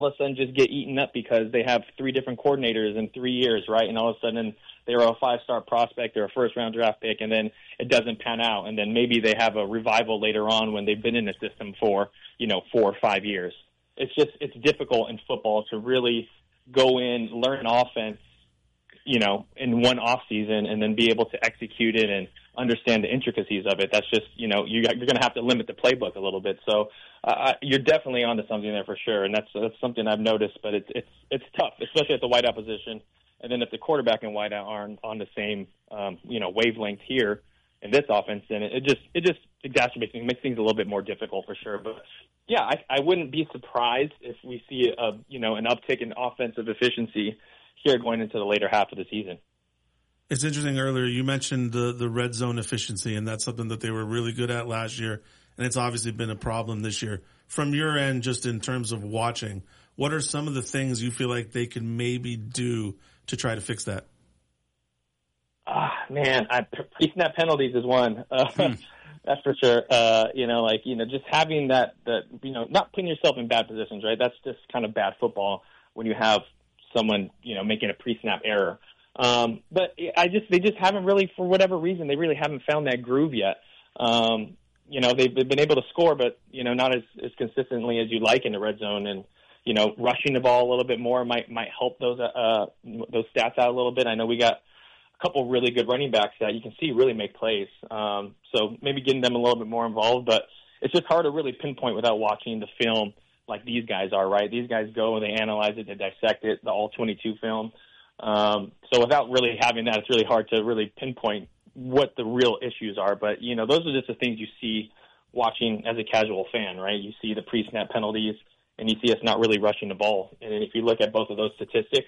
of a sudden just get eaten up because they have 3 different coordinators in 3 years, right? And all of a sudden they were a 5-star prospect or a first-round draft pick, and then it doesn't pan out. And then maybe they have a revival later on when they've been in the system for, 4 or 5 years. It's difficult in football to really go in, learn offense, in one off season and then be able to execute it and understand the intricacies of it. That's just, you're going to have to limit the playbook a little bit. So you're definitely onto something there for sure. And that's something I've noticed, but it's tough, especially at the wideout position. And then if the quarterback and wideout aren't on the same, wavelength here in this offense, then it just exacerbates things, makes things a little bit more difficult for sure. But yeah, I wouldn't be surprised if we see an uptick in offensive efficiency here going into the later half of the season. It's interesting. Earlier you mentioned the red zone efficiency, and that's something that they were really good at last year, and it's obviously been a problem this year. From your end, just in terms of watching, what are some of the things you feel like they can maybe do to try to fix that? Pre-snap penalties is one. That's for sure. Just having that, not putting yourself in bad positions, right? That's just kind of bad football when you have someone, making a pre-snap error. But they just haven't really, for whatever reason, they really haven't found that groove yet. They've been able to score, but, not as consistently as you'd like in the red zone. And, rushing the ball a little bit more might help those stats out a little bit. I know we got a couple really good running backs that you can see really make plays. So maybe getting them a little bit more involved, but it's just hard to really pinpoint without watching the film like these guys are, right? These guys go and they analyze it, they dissect it, the all-22 film. So without really having that, it's really hard to really pinpoint what the real issues are. But, those are just the things you see watching as a casual fan, right? You see the pre-snap penalties, and you see us not really rushing the ball. And if you look at both of those statistics,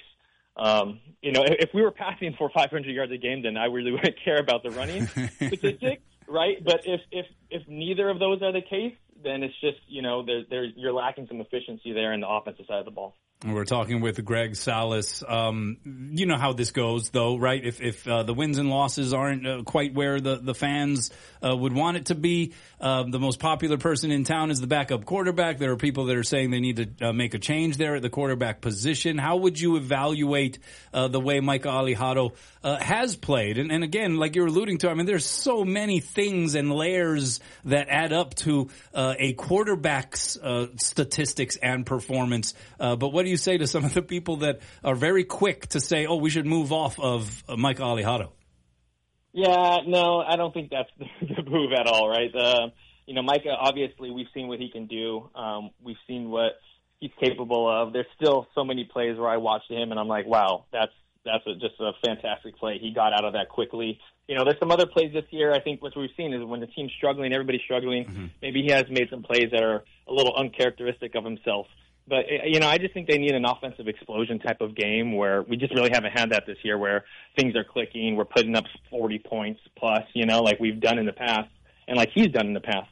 if we were passing for 500 yards a game, then I really wouldn't care about the running statistics, right? But if neither of those are the case, then it's just, you're lacking some efficiency there in the offensive side of the ball. We're talking with Greg Salas. You know how this goes, though, right? If the wins and losses aren't quite where the fans would want it to be, the most popular person in town is the backup quarterback. There are people that are saying they need to make a change there at the quarterback position. How would you evaluate the way Micah Alejado has played? And again, like you're alluding to, I mean, there's so many things and layers that add up to a quarterback's statistics and performance. But what do you say to some of the people that are very quick to say, we should move off of Micah Alejado? Yeah, no, I don't think that's the move at all, right? Micah, obviously, we've seen what he can do. We've seen what he's capable of. There's still so many plays where I watch him and I'm like, wow, that's just a fantastic play. He got out of that quickly. There's some other plays this year. I think what we've seen is when the team's struggling, everybody's struggling, maybe he has made some plays that are a little uncharacteristic of himself. But, I just think they need an offensive explosion type of game where we just really haven't had that this year, where things are clicking, we're putting up 40 points plus, like we've done in the past and like he's done in the past.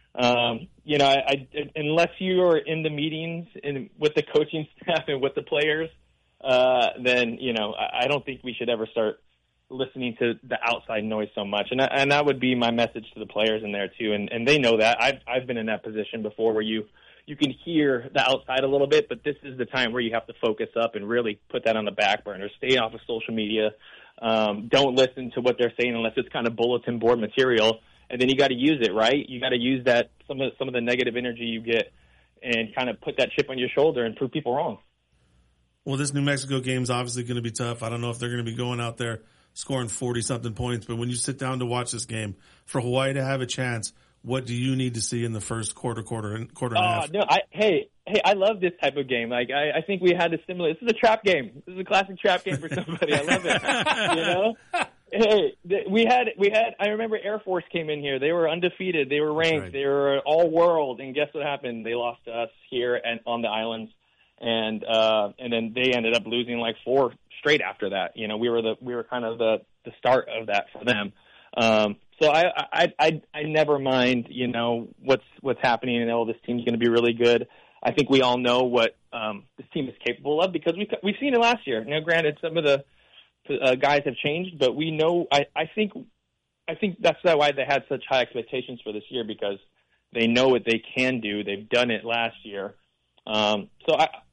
Unless you are in the meetings with the coaching staff and with the players, then, I don't think we should ever start listening to the outside noise so much. And that would be my message to the players in there too. And they know that. I've been in that position before where you can hear the outside a little bit, but this is the time where you have to focus up and really put that on the back burner. Stay off of social media. Don't listen to what they're saying unless it's kind of bulletin board material. And then you got to use it, right? You got to use that some of the negative energy you get and kind of put that chip on your shoulder and prove people wrong. Well, this New Mexico game is obviously going to be tough. I don't know if they're going to be going out there scoring 40-something points, but when you sit down to watch this game, for Hawaii to have a chance, what do you need to see in the first quarter and a half? No, I love this type of game. Like, I think we had a similar. This is a trap game. This is a classic trap game for somebody. I love it. Hey, we had. I remember Air Force came in here. They were undefeated. They were ranked. Right. They were all world. And guess what happened? They lost to us here and on the islands. And then they ended up losing like 4 straight after that. We were kind of the start of that for them. So I never mind, what's happening, and this team's going to be really good. I think we all know what this team is capable of because we've seen it last year. Granted, some of the guys have changed, but we know. I think that's why they had such high expectations for this year, because they know what they can do. They've done it last year. So